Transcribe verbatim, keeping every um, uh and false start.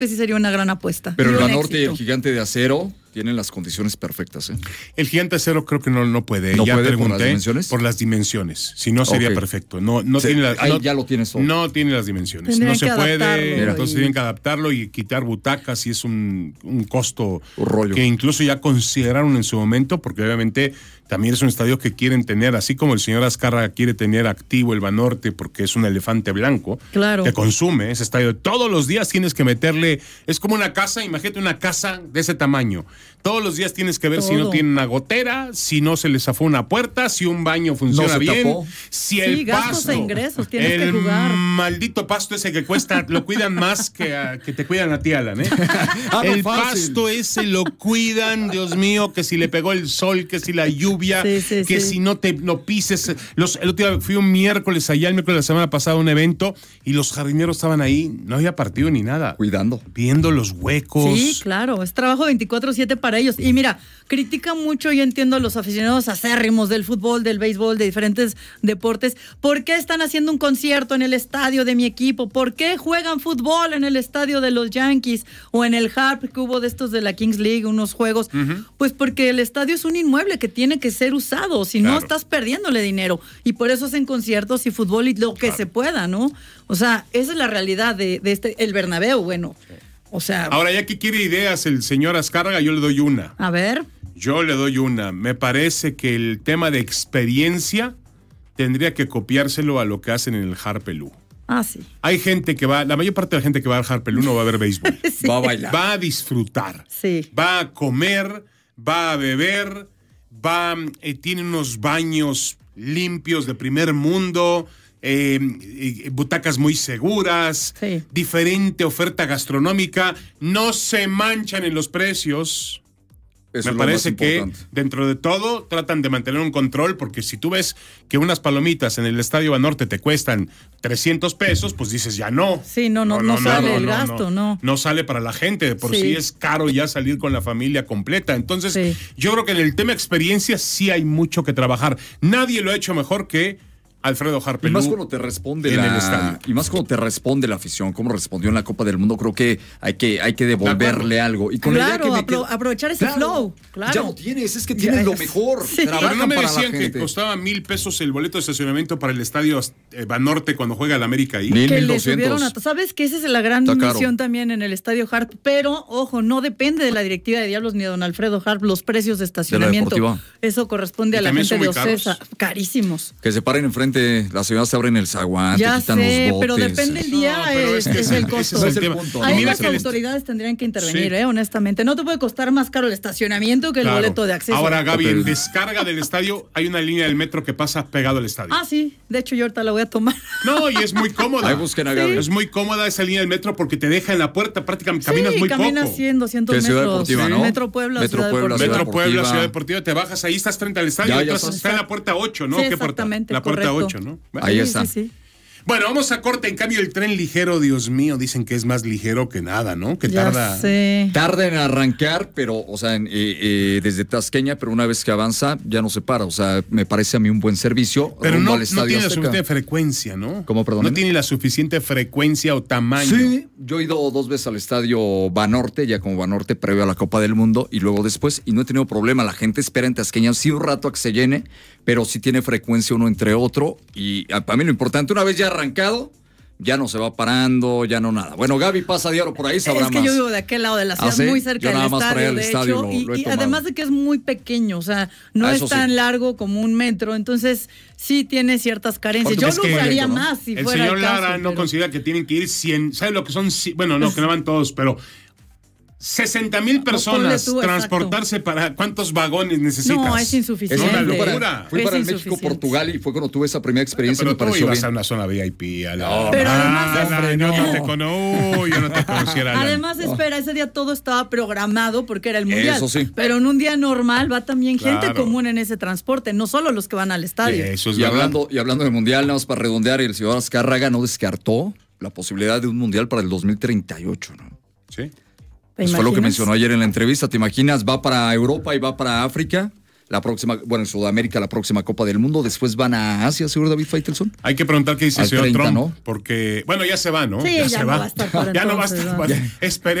que sí sería una gran apuesta. Pero el un Banorte y el éxito. Gigante de Acero tienen las condiciones perfectas, ¿eh? El Gigante de Acero creo que no, no puede. ¿No ya puede por pregunté las dimensiones? por las dimensiones. Si no, sería Ok. perfecto. No, no Sí, tiene la- ahí no- ya lo tienes todo. No tiene las dimensiones. Tendrían no se que puede. adaptarlo Entonces y- tienen que adaptarlo y quitar butacas y es un, un costo Un rollo. que incluso ya consideraron en su momento, porque obviamente también es un estadio que quieren tener, así como el señor Azcárraga quiere tener activo el Banorte porque es un elefante blanco Claro. que consume ese estadio. Todos los días tienes que meterle, es como una casa, imagínate una casa de ese tamaño. Todos los días tienes que ver si no Todo. tiene una gotera, si no se le zafó una puerta, si un baño funciona se bien, tapó. si Sí, el gastos pasto, e ingresos, tienes el que jugar. maldito pasto ese que cuesta, lo cuidan más que, a- que te cuidan a ti, Alan, ¿eh? Ah, no, el fácil. pasto ese lo cuidan, Dios mío, que si le pegó el sol, que si la lluvia, Sí, sí, que sí. si no te no pises. Los, el otro día fui un miércoles allá, el miércoles de la semana pasada, a un evento, y los jardineros estaban ahí, no había partido ni nada. Cuidando. Viendo los huecos. Sí, claro, es trabajo veinticuatro siete para ellos. Y mira, critican mucho, yo entiendo a los aficionados acérrimos del fútbol, del béisbol, de diferentes deportes. ¿Por qué están haciendo un concierto en el estadio de mi equipo? ¿Por qué juegan fútbol en el estadio de los Yankees o en el Harp que hubo de estos de la Kings League, unos juegos? Pues porque el estadio es un inmueble que tiene que ser usado, si no Claro. estás perdiéndole dinero. Y por eso hacen conciertos y fútbol y lo que se pueda, ¿no? O sea, esa es la realidad de, de este, el Bernabéu, bueno. O sea, Ahora, ya que quiere ideas el señor Azcárraga, yo le doy una. a ver. Yo le doy una. Me parece que el tema de experiencia tendría que copiárselo a lo que hacen en el Harpelú. Ah, sí. Hay gente que va, la mayor parte de la gente que va al Harpelú no va a ver béisbol. Sí. Va a bailar. Va a disfrutar. Sí. Va a comer, va a beber, va, eh, tiene unos baños limpios de primer mundo, eh, eh, butacas muy seguras, Sí. diferente oferta gastronómica, no se manchan en los precios. Eso Me es lo parece más que importante. dentro de todo tratan de mantener un control, porque si tú ves que unas palomitas en el Estadio Banorte te cuestan trescientos pesos, pues dices ya no. Sí, no, no, no sale el gasto, no. No sale para la gente, de por sí. Sí. es caro ya salir con la familia completa. Entonces, Sí. yo creo que en el tema experiencia sí hay mucho que trabajar. Nadie lo ha hecho mejor que Alfredo Y Harpelú. más cuando te responde en la, el estadio. y más cuando te responde la afición, como respondió en la Copa del Mundo, creo que hay que, hay que devolverle algo. Y con la idea Claro, que me apro- quedo- aprovechar ese flow, claro. Ya lo tienes, es que tienes Ya lo es. mejor. Sí. Pero Trabajan no me para la decían que gente. costaba mil pesos el boleto de estacionamiento para el Estadio eh, Banorte cuando juega el América ahí. Mil, Que mil le doscientos. subieron a... ¿Sabes que esa es la gran Está caro. misión también en el Estadio Harp? Pero, ojo, no depende de la directiva de Diablos ni de don Alfredo Harp los precios de estacionamiento. Deportiva. Eso corresponde Y a la también gente de son muy Ocesa. caros. Carísimos. Que se paren enfrente, las señoras se abren el zaguán, Ya te quitan sé, los botes. pero depende el día, No, pero es, es que es ese- el ese costo. es el Ese es el tema. punto. Y Ahí mira las que el est- autoridades tendrían que intervenir, Sí. eh, honestamente. No te puede costar más caro el estacionamiento que el Claro. boleto de acceso. Ahora, Gaby, Ok. en descarga del estadio hay una línea del metro que pasa pegado al estadio. Ah, sí. De hecho, yo ahorita la voy a tomar. No, y es muy cómoda. Ahí busquen a Gaby. Es muy cómoda esa línea del metro porque te deja en la puerta, prácticamente caminas sí, muy caminas poco. cien, doscientos Que Ciudad metros. Deportiva, ¿no? Metro Puebla, Metro Ciudad Puebla, Deportiva. Metro Puebla, Deportiva. Ciudad Deportiva, te bajas ahí, estás frente al estadio, Ya, y ya entonces está. está en la puerta ocho, ¿no? Sí, ¿Qué puerta? exactamente, La puerta correcto. ocho, ¿no? Ahí Sí, está. sí, sí. Bueno, vamos a corte. En cambio, el tren ligero, Dios mío, dicen que es más ligero que nada, ¿no? Que Ya tarda. sé. Tarda en arrancar, pero, o sea, en, eh, eh, desde Tasqueña, pero una vez que avanza, ya no se para. O sea, me parece a mí un buen servicio. Pero rumbo no, al no Estadio tiene la Azteca. suficiente frecuencia, ¿no? ¿Cómo, perdón? No tiene la suficiente frecuencia o tamaño. Sí, yo he ido dos veces al estadio Banorte, ya como Banorte previo a la Copa del Mundo, y luego después, y no he tenido problema. La gente espera en Tasqueña, sí un rato a que se llene, pero sí tiene frecuencia uno entre otro. Y a- para mí lo importante, una vez ya arrancado, ya no se va parando, ya no nada. Bueno, Gaby pasa diario por ahí, sabrá Es que más. yo vivo de aquel lado de la ¿Ah, ciudad, sí? muy cerca Yo del nada más para ir estadio, al de estadio hecho, lo- y, lo he y tomado. además de que es muy pequeño, o sea, no Ah, es eso sí. tan largo como un metro, entonces sí tiene ciertas carencias. Porque Yo es lo que- usaría ¿no? más si el fuera señor el caso, Lara no pero- considera que tienen que ir cien. ¿Sabe lo que son? cien? Bueno, no, que no van todos, pero sesenta mil personas tú, exacto. transportarse para ¿cuántos vagones necesitas? No, es Es insuficiente. una fui para- locura. Fui Es para el insuficiente. México-Portugal y fue cuando tuve esa primera experiencia, Pero me tú pareció ibas bien. a una zona V I P. A la... No, Pero Ah, además- la- yo no te no. conozco, yo no te conociera. Alan. Además, espera, ese día todo estaba programado porque era el mundial. Eso sí. Pero en un día normal va también gente Claro. común en ese transporte, no solo los que van al estadio. Eso es Y verdad. hablando, y hablando de mundial, nada más para redondear, el señor Azcárraga no descartó la posibilidad de un mundial para el dos mil treinta y ocho, ¿no? Sí. ¿Te Pues fue lo que imaginas? mencionó ayer en la entrevista. ¿Te imaginas? Va para Europa y va para África. la próxima, bueno, en Sudamérica la próxima Copa del Mundo, después van a Asia, señor David Faitelson. Hay que preguntar qué dice el Al señor treinta, Trump, ¿no? porque, bueno, ya se va, ¿no? Sí, ya, ya se no va. va a estar para ya no va a entonces, estar. ¿no? Esperemos